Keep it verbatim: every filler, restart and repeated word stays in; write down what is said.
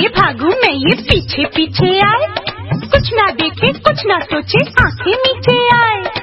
आगे भागू मैं ये पीछे पीछे आए, कुछ ना देखे कुछ ना सोचे आंखें नीचे आए।